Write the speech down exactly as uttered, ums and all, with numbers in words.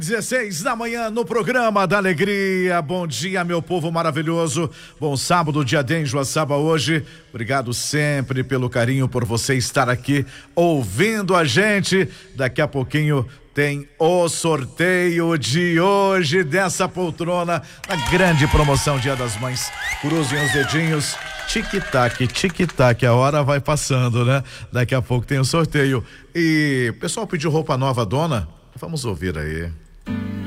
dezesseis da manhã no programa da Alegria. Bom dia, meu povo maravilhoso. Bom sábado, dia de Joaçaba hoje. Obrigado sempre pelo carinho, por você estar aqui ouvindo a gente. Daqui a pouquinho tem o sorteio de hoje dessa poltrona, a grande promoção Dia das Mães. Cruzem os dedinhos. Tic-tac, tic-tac, a hora vai passando, né? Daqui a pouco tem o sorteio. E o pessoal pediu roupa nova, dona? Vamos ouvir aí.